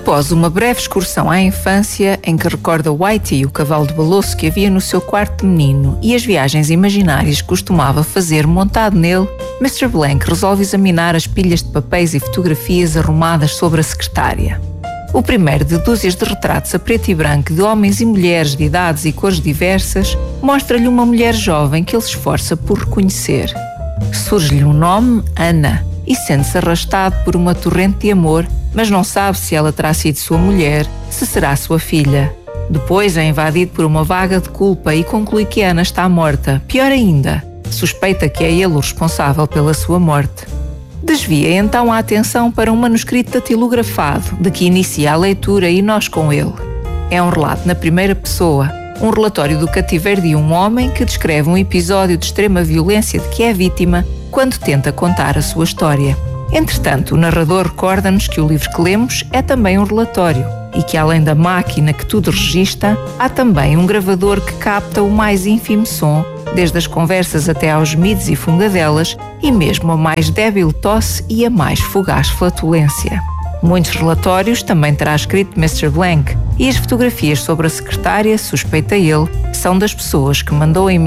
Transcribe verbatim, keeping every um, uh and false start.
Após uma breve excursão à infância, em que recorda Whitey, o cavalo de balouço que havia no seu quarto de menino, e as viagens imaginárias que costumava fazer montado nele, mister Blank resolve examinar as pilhas de papéis e fotografias arrumadas sobre a secretária. O primeiro de dúzias de retratos a preto e branco de homens e mulheres de idades e cores diversas mostra-lhe uma mulher jovem que ele se esforça por reconhecer. Surge-lhe um nome, Ana, e sente-se arrastado por uma torrente de amor, mas não sabe se ela terá sido sua mulher, se será sua filha. Depois é invadido por uma vaga de culpa e conclui que Ana está morta. Pior ainda, suspeita que é ele o responsável pela sua morte. Desvia então a atenção para um manuscrito datilografado, de que inicia a leitura e nós com ele. É um relato na primeira pessoa, um relatório do cativeiro de um homem que descreve um episódio de extrema violência de que é vítima quando tenta contar a sua história. Entretanto, o narrador recorda-nos que o livro que lemos é também um relatório e que, além da máquina que tudo registra, há também um gravador que capta o mais ínfimo som, desde as conversas até aos gemidos e fungadelas, e mesmo a mais débil tosse e a mais fugaz flatulência. Muitos relatórios também terá escrito mister Blank, e as fotografias sobre a secretária, suspeita ele, são das pessoas que mandou em